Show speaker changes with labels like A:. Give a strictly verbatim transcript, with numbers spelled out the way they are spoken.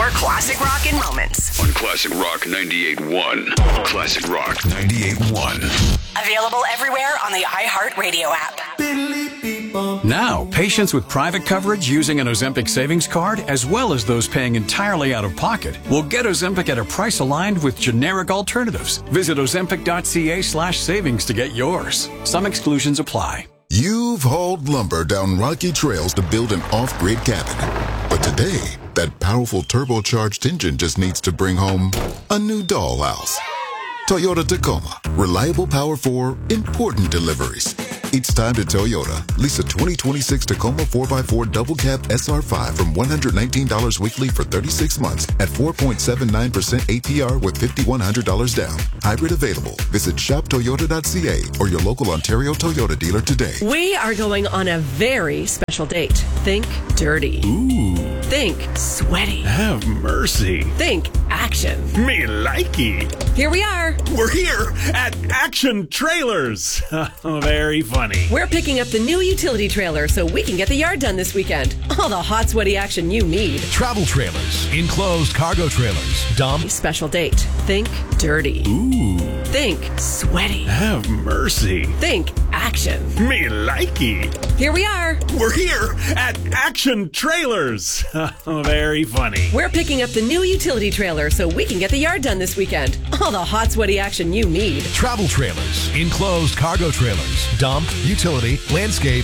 A: more classic rock in moments.
B: On Classic Rock ninety-eight point one. Classic Rock ninety-eight point one.
A: Available everywhere on the iHeartRadio app.
C: Now, patients with private coverage using an Ozempic savings card, as well as those paying entirely out of pocket, will get Ozempic at a price aligned with generic alternatives. Visit ozempic.ca slash savings to get yours. Some exclusions apply.
D: You've hauled lumber down rocky trails to build an off-grid cabin. But today, that powerful turbocharged engine just needs to bring home a new dollhouse. Toyota Tacoma. Reliable power for important deliveries. It's time to Toyota. Lease a twenty twenty-six Tacoma four by four double cab S R five from one hundred nineteen dollars weekly for thirty-six months at four point seven nine percent A P R with five thousand one hundred dollars down. Hybrid available. Visit shop toyota dot c a or your local Ontario Toyota dealer today.
E: We are going on a very special date. Think dirty.
F: Ooh.
E: Think sweaty.
F: Have mercy.
E: Think action.
F: Me likey.
E: Here we are.
F: We're here at Action Trailers. Very funny.
E: We're picking up the new utility trailer so we can get the yard done this weekend. All the hot, sweaty action you need.
G: Travel trailers, enclosed cargo trailers, dump.
E: Special date. Think dirty.
F: Ooh.
E: Think sweaty.
F: Have mercy.
E: Think action.
F: Me likey.
E: Here we are.
F: We're here at Action Trailers. Very funny.
E: We're picking up the new utility trailer so we can get the yard done this weekend. All the hot, sweaty action you need.
G: Travel trailers, enclosed cargo trailers, dump, utility, landscape,